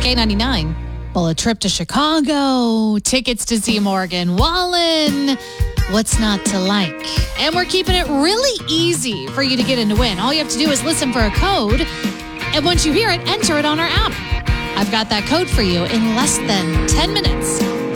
K99. Well, a trip to Chicago, tickets to see Morgan Wallen. What's not to like? And we're keeping it really easy for you to get in to win. All you have to do is listen for a code. And once you hear it, enter it on our app. I've got that code for you in less than 10 minutes.